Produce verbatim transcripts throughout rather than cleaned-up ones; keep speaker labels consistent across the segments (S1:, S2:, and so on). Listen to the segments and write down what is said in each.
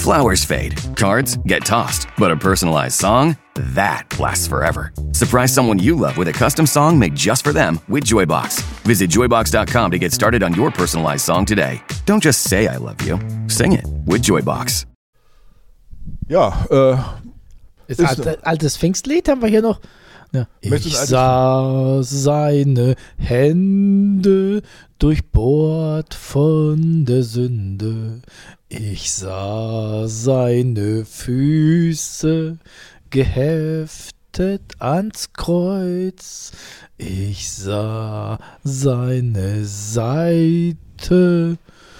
S1: Flowers fade, cards get tossed, but a personalized song, that lasts forever. Surprise someone you love with a custom song made just for them with Joybox. Visit joybox dot com to get started on your personalized song today. Don't just say I love you, sing it with Joybox.
S2: Ja, äh...
S3: Ist alte, altes Pfingstlied haben wir hier noch. Ja. Ich sah seine Hände durchbohrt von der Sünde. Ich sah seine Füße geheftet ans Kreuz. Ich sah seine Seite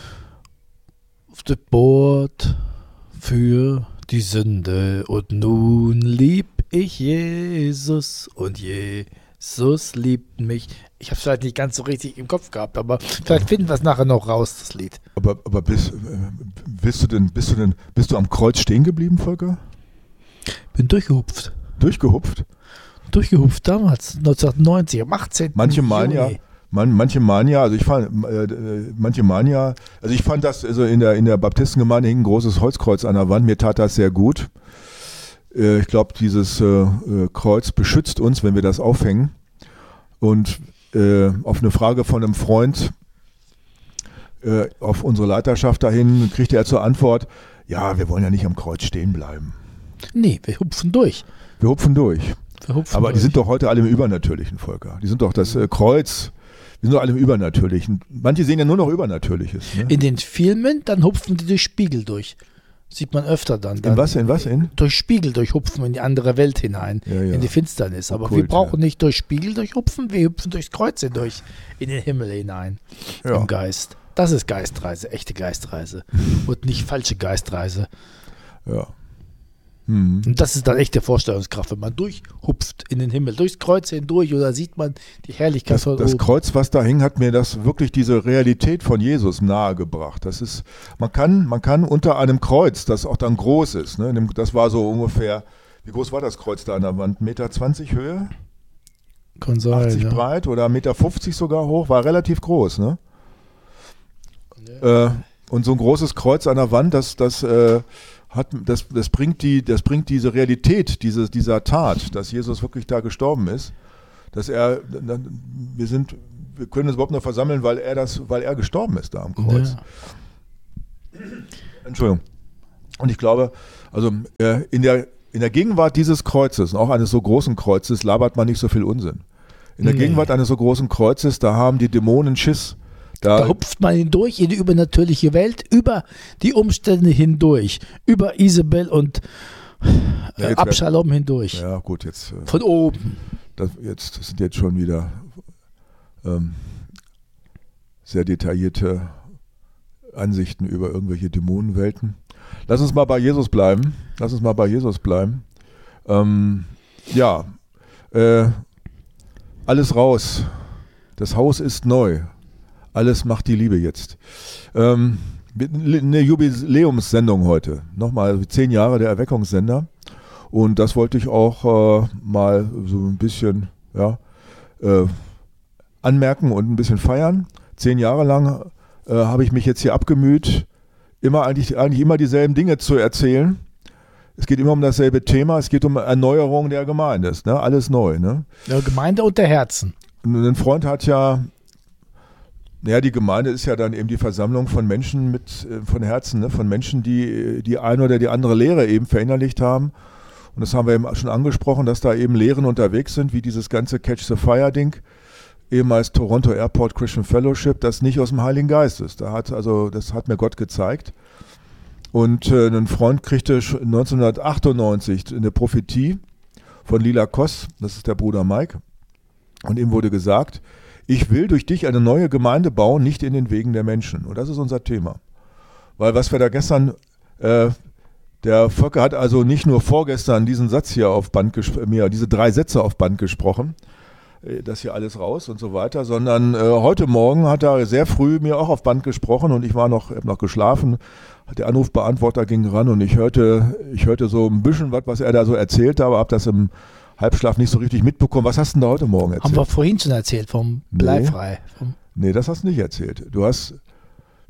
S3: durchbohrt für die Sünde, und nun lieb ich Jesus und Jesus liebt mich. Ich habe es vielleicht nicht ganz so richtig im Kopf gehabt, aber vielleicht finden wir es nachher noch raus, das Lied.
S2: Aber, aber bist, bist, du denn, bist, du denn, bist du am Kreuz stehen geblieben, Volker?
S3: Bin durchgehupft.
S2: Durchgehupft?
S3: Durchgehupft damals, neunzehnhundertneunzig, am achtzehnten
S2: Manche meinen ja, man, manche meinen ja, also ich fand, äh, manche meinen ja, also ich fand das, also in der, in der Baptistengemeinde hing ein großes Holzkreuz an der Wand, mir tat das sehr gut. Äh, ich glaube, dieses äh, Kreuz beschützt uns, wenn wir das aufhängen. Und äh, auf eine Frage von einem Freund, äh, auf unsere Leiterschaft dahin, kriegte er zur Antwort, ja, wir wollen ja nicht am Kreuz stehen bleiben.
S3: Nee, wir hupfen durch.
S2: Wir hupfen durch.
S3: Wir hupfen
S2: Aber
S3: durch.
S2: die sind doch heute alle im Übernatürlichen, Volker. Die sind doch das äh, Kreuz, die sind doch alle im Übernatürlichen. Manche sehen ja nur noch Übernatürliches. Ne?
S3: In den Filmen, dann hupfen die durch Spiegel durch. Sieht man öfter dann. dann
S2: in was? In was? In?
S3: Durch Spiegel durchhupfen in die andere Welt hinein,
S2: ja, ja.
S3: in die Finsternis. Aber
S2: Okkult,
S3: wir brauchen
S2: ja.
S3: nicht durch Spiegel durchhupfen, wir hüpfen durchs Kreuz hindurch, in den Himmel hinein,
S2: Ja.
S3: im Geist. Das ist Geistreise, echte Geistreise und nicht falsche Geistreise.
S2: Ja. Mhm.
S3: Und das ist dann echte Vorstellungskraft, wenn man durchhupft in den Himmel, durchs Kreuz hindurch, oder sieht man die Herrlichkeit
S2: Das,
S3: von
S2: das
S3: oben.
S2: Kreuz, was da hing, hat mir das wirklich diese Realität von Jesus nahegebracht. Das ist, man kann, man kann unter einem Kreuz, das auch dann groß ist, ne, das war so ungefähr, wie groß war das Kreuz da an der Wand? eins Meter zwanzig Höhe?
S3: Kann sein,
S2: achtzig
S3: ja.
S2: breit oder eins Meter fünfzig sogar hoch, war relativ groß, ne? Ja. Äh, und so ein großes Kreuz an der Wand, das, das, äh, hat, das, das, bringt die, das bringt diese Realität diese, dieser Tat, dass Jesus wirklich da gestorben ist, dass er, wir sind, wir können uns überhaupt nur versammeln, weil er das, weil er gestorben ist da am Kreuz.
S3: Ja.
S2: Entschuldigung. Und ich glaube, also äh, in der In der Gegenwart dieses Kreuzes, auch eines so großen Kreuzes, labert man nicht so viel Unsinn. In der
S3: Nee.
S2: Gegenwart eines so großen Kreuzes, da haben die Dämonen Schiss. Da,
S3: Da hupft man hindurch in die übernatürliche Welt, über die Umstände hindurch, über Isabel und
S2: Ja,
S3: äh,
S2: jetzt
S3: Abschalom hindurch.
S2: ja gut, jetzt, äh,
S3: Von oben.
S2: das, jetzt das sind jetzt schon wieder ähm, sehr detaillierte Ansichten über irgendwelche Dämonenwelten. Lass uns mal bei Jesus bleiben. Lass uns mal bei Jesus bleiben. Ähm, ja, äh, alles raus. Das Haus ist neu. Alles macht die Liebe jetzt. Ähm, eine Jubiläumssendung heute. Nochmal zehn Jahre der Erweckungssender. Und das wollte ich auch äh, mal so ein bisschen ja, äh, anmerken und ein bisschen feiern. Zehn Jahre lang äh, habe ich mich jetzt hier abgemüht, immer eigentlich, eigentlich immer dieselben Dinge zu erzählen. Es geht immer um dasselbe Thema. Es geht um Erneuerung der Gemeinde. Ist, ne? Alles neu. Ne?
S3: Der Gemeinde und der Herzen.
S2: Ein Freund hat ja, ja, die Gemeinde ist ja dann eben die Versammlung von Menschen mit, äh, von Herzen, ne? Von Menschen, die die eine oder die andere Lehre eben verinnerlicht haben. Und das haben wir eben schon angesprochen, dass da eben Lehren unterwegs sind, wie dieses ganze Catch the Fire-Ding, ehemals Toronto Airport Christian Fellowship, das nicht aus dem Heiligen Geist ist. Da hat, also, das hat mir Gott gezeigt. Und äh, ein Freund kriegte neunzehnhundertachtundneunzig eine Prophetie von Lila Koss, das ist der Bruder Mike. Und ihm wurde gesagt, ich will durch dich eine neue Gemeinde bauen, nicht in den Wegen der Menschen. Und das ist unser Thema. Weil was wir da gestern, äh, der Volker hat also nicht nur vorgestern diesen Satz hier auf Band gesprochen, diese drei Sätze auf Band gesprochen, äh, das hier alles raus und so weiter, sondern äh, heute Morgen hat er sehr früh mir auch auf Band gesprochen und ich war noch, hab noch geschlafen, der Anrufbeantworter ging ran und ich hörte, ich hörte so ein bisschen was, was er da so erzählte, aber habe das im Halbschlaf nicht so richtig mitbekommen. Was hast du denn da heute Morgen erzählt?
S3: Haben wir vorhin schon erzählt, vom Bleifrei. Vom
S2: Nee, das hast du nicht erzählt. Du hast,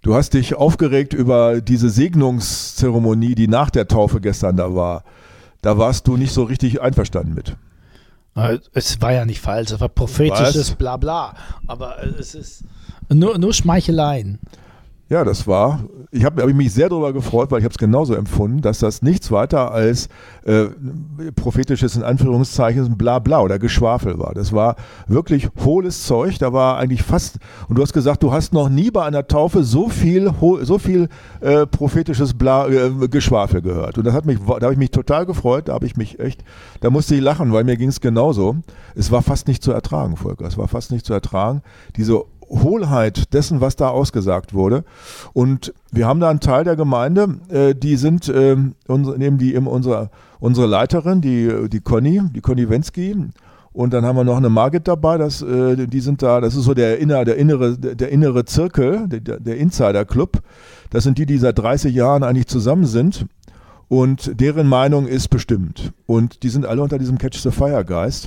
S2: Du hast dich aufgeregt über diese Segnungszeremonie, die nach der Taufe gestern da war. Da warst du nicht so richtig einverstanden mit.
S3: Es war ja nicht falsch, es war prophetisches Blabla. Aber es ist nur, nur Schmeicheleien.
S2: Ja, das war, ich habe hab mich sehr darüber gefreut, weil ich habe es genauso empfunden, dass das nichts weiter als äh, prophetisches, in Anführungszeichen, Blabla oder Geschwafel war. Das war wirklich hohles Zeug, da war eigentlich fast, und du hast gesagt, du hast noch nie bei einer Taufe so viel, so viel äh, prophetisches Bla, äh, Geschwafel gehört. Und das hat mich, da habe ich mich total gefreut, da habe ich mich echt, da musste ich lachen, weil mir ging es genauso. Es war fast nicht zu ertragen, Volker, es war fast nicht zu ertragen, diese Hohlheit dessen, was da ausgesagt wurde. Und wir haben da einen Teil der Gemeinde, äh, die sind, äh, unsere, nehmen die eben unsere, unsere Leiterin, die, die Conny, die Conny Wensky. Und dann haben wir noch eine Margit dabei, das, äh, die sind da, das ist so der, inner, der, innere, der innere Zirkel, der, der Insider-Club. Das sind die, die seit dreißig Jahren eigentlich zusammen sind. Und deren Meinung ist bestimmt. Und die sind alle unter diesem Catch the Fire-Geist.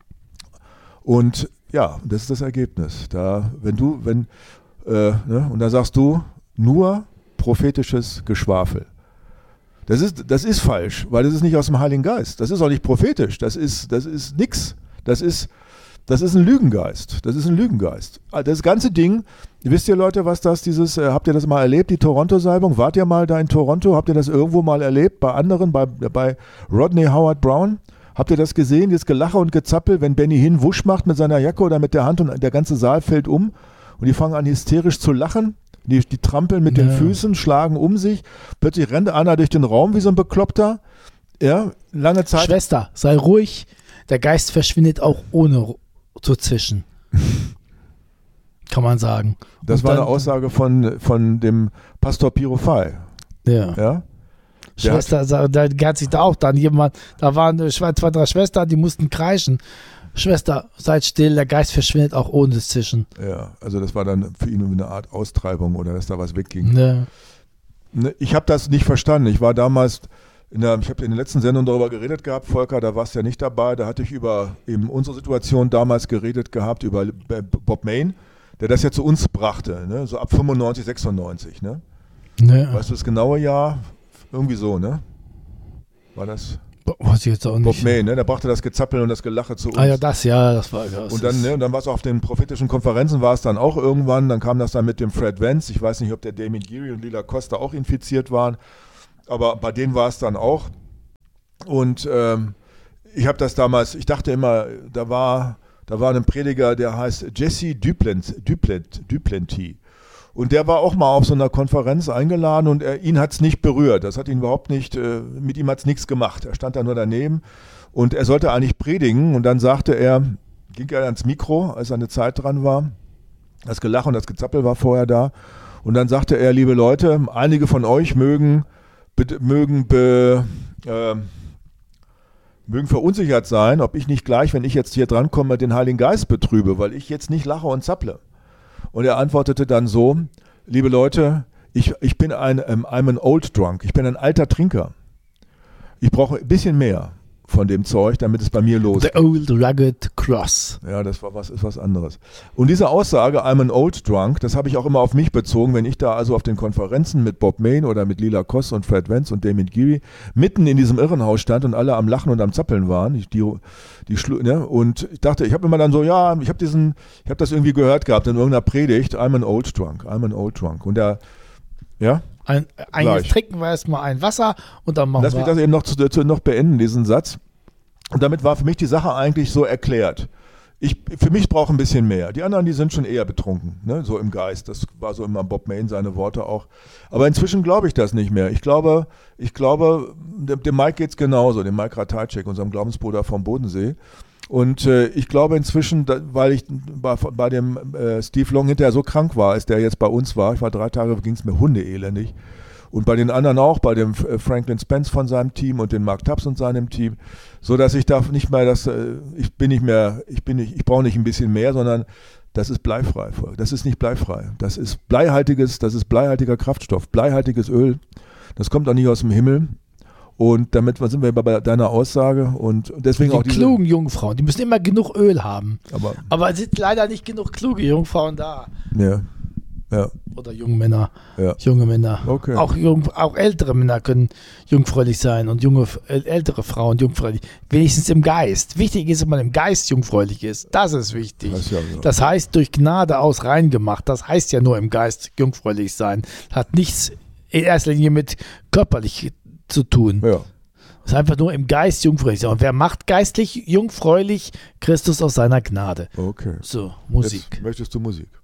S2: Und ja, das ist das Ergebnis. Da, wenn du, wenn, äh, ne, und da sagst du, nur prophetisches Geschwafel. Das ist, das ist falsch, weil das ist nicht aus dem Heiligen Geist. Das ist auch nicht prophetisch. Das ist, das ist nix. Das ist, das ist ein Lügengeist. Das ist ein Lügengeist. Das ganze Ding, wisst ihr Leute, was das, dieses, äh, habt ihr das mal erlebt, die Toronto-Salbung? Wart ihr mal da in Toronto? Habt ihr das irgendwo mal erlebt? Bei anderen, bei, bei Rodney Howard Brown? Habt ihr das gesehen, das Gelache und Gezappel, wenn Benny Hinn Wusch macht mit seiner Jacke oder mit der Hand und der ganze Saal fällt um und die fangen an hysterisch zu lachen, die, die trampeln mit ja. den Füßen, schlagen um sich, plötzlich rennt einer durch den Raum wie so ein Bekloppter, ja, lange Zeit.
S3: Schwester, sei ruhig, der Geist verschwindet auch ohne zu zischen, kann man sagen.
S2: Das
S3: und
S2: war
S3: dann, eine
S2: Aussage von, von dem Pastor Pirofei.
S3: Ja.
S2: ja?
S3: Schwester, hat, da hat sich da auch dann jemand, da waren zwei, drei Schwestern, die mussten kreischen. Schwester, seid still, der Geist verschwindet auch ohne das Zischen.
S2: Ja, also das war dann für ihn eine Art Austreibung oder dass da was wegging.
S3: Ja.
S2: Ich habe das nicht verstanden. Ich war damals, in der, ich habe in der letzten Sendung darüber geredet gehabt, Volker, da warst du ja nicht dabei, da hatte ich über eben unsere Situation damals geredet gehabt, über Bob Mayne, der das ja zu uns brachte, ne? So ab fünfundneunzig, sechsundneunzig. Ne?
S3: Ja.
S2: Weißt du das genaue Jahr? Irgendwie so, ne? War das?
S3: Was ich jetzt auch nicht.
S2: Bob Mayne, ne? Der brachte das Gezappel und das Gelache zu uns.
S3: Ah ja, das, ja, das war das
S2: Und dann, ne, und dann war es auf den prophetischen Konferenzen, war es dann auch irgendwann, dann kam das dann mit dem Fred Vance, ich weiß nicht, ob der Damien Geary und Lila Costa auch infiziert waren, aber bei denen war es dann auch. Und ähm, ich habe das damals, ich dachte immer, da war, da war ein Prediger, der heißt Jesse Duplant, Duplant, Duplanty. Und der war auch mal auf so einer Konferenz eingeladen und er, ihn hat es nicht berührt. Das hat ihn überhaupt nicht, äh, mit ihm hat es nichts gemacht. Er stand da nur daneben und er sollte eigentlich predigen und dann sagte er, ging er ans Mikro, als seine Zeit dran war. Das Gelache und das Gezappel war vorher da. Und dann sagte er, liebe Leute, einige von euch mögen, be, mögen, be, äh, mögen verunsichert sein, ob ich nicht gleich, wenn ich jetzt hier drankomme, den Heiligen Geist betrübe, weil ich jetzt nicht lache und zapple. Und er antwortete dann so, liebe Leute, ich, ich bin ein, um, I'm an old drunk, ich bin ein alter Trinker. Ich brauche ein bisschen mehr von dem Zeug, damit es bei mir losgeht.
S3: The old rugged cross.
S2: Ja, das war was, ist was anderes. Und diese Aussage, I'm an old drunk, das habe ich auch immer auf mich bezogen, wenn ich da also auf den Konferenzen mit Bob Mayne oder mit Lila Costa und Fred Vance und Damien Geary mitten in diesem Irrenhaus stand und alle am Lachen und am Zappeln waren. Ich, die, die Schlu- ne? Und ich dachte, ich habe immer dann so, ja, ich habe diesen, ich habe das irgendwie gehört gehabt in irgendeiner Predigt, I'm an old drunk, I'm an old drunk. Und der, ja,
S3: Ein, eigentlich trinken wir erstmal ein Wasser und dann machen
S2: Lass
S3: wir...
S2: mich das eben noch, zu, zu, noch beenden, diesen Satz. Und damit war für mich die Sache eigentlich so erklärt. Ich, für mich brauche ein bisschen mehr. Die anderen, die sind schon eher betrunken, ne? So im Geist. Das war so immer Bob Mayne, seine Worte auch. Aber inzwischen glaube ich das nicht mehr. Ich glaube, ich glaube, dem, dem Mike geht es genauso, dem Mike Ratajczyk, unserem Glaubensbruder vom Bodensee. Und äh, ich glaube inzwischen, da, weil ich bei, bei dem äh, Steve Long hinterher so krank war, als der jetzt bei uns war, ich war drei Tage, ging es mir hundeelendig. Und bei den anderen auch, bei dem Franklin Spence von seinem Team und den Mark Tubbs und seinem Team, so dass ich da nicht mehr, das, ich bin nicht mehr, ich bin nicht, ich brauche nicht ein bisschen mehr, sondern das ist bleifrei. Das ist nicht bleifrei. Das ist bleihaltiges, das ist bleihaltiger Kraftstoff, bleihaltiges Öl. Das kommt auch nicht aus dem Himmel. Und damit sind wir bei deiner Aussage und deswegen
S3: die
S2: auch diese
S3: klugen Jungfrauen, die müssen immer genug Öl haben.
S2: Aber,
S3: aber es sind leider nicht genug kluge Jungfrauen da.
S2: Ja. Ja.
S3: Oder junge Männer.
S2: Ja.
S3: Junge Männer.
S2: Okay.
S3: Auch, jung, auch ältere Männer können jungfräulich sein und junge, ältere Frauen jungfräulich. Wenigstens im Geist. Wichtig ist, dass man im Geist jungfräulich ist. Das ist wichtig.
S2: Das ist ja so.
S3: Das heißt, durch Gnade aus rein gemacht. Das heißt ja nur im Geist jungfräulich sein. Hat nichts in erster Linie mit körperlich zu tun.
S2: Ja.
S3: Es ist einfach nur im Geist jungfräulich sein. Und wer macht geistlich jungfräulich? Christus aus seiner Gnade.
S2: Okay.
S3: So, Musik.
S2: Jetzt möchtest du Musik?